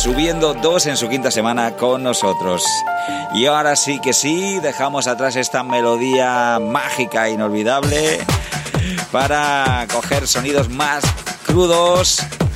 subiendo 2 en su quinta semana con nosotros. Y ahora sí que sí, dejamos atrás esta melodía mágica e inolvidable para coger sonidos más crudos